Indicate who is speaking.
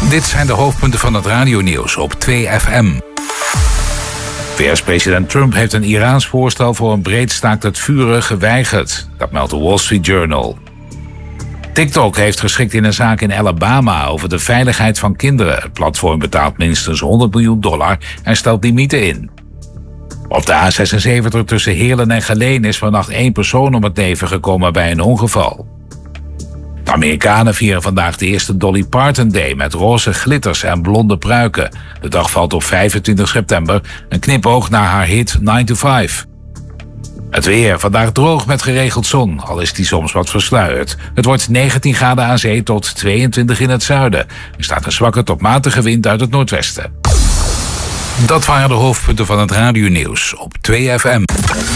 Speaker 1: Dit zijn de hoofdpunten van het radionieuws op 2FM. VS-president Trump heeft een Iraans voorstel voor een breed staakt het vuren geweigerd. Dat meldt de Wall Street Journal. TikTok heeft geschikt in een zaak in Alabama over de veiligheid van kinderen. Het platform betaalt minstens $100 miljoen en stelt limieten in. Op de A76 tussen Heerlen en Geleen is vannacht 1 persoon om het leven gekomen bij een ongeval. De Amerikanen vieren vandaag de eerste Dolly Parton Day met roze glitters en blonde pruiken. De dag valt op 25 september, een knipoog naar haar hit 9 to 5. Het weer, vandaag droog met geregeld zon, al is die soms wat versluierd. Het wordt 19 graden aan zee tot 22 in het zuiden. Er staat een zwakke tot matige wind uit het noordwesten. Dat waren de hoofdpunten van het radionieuws op 2FM.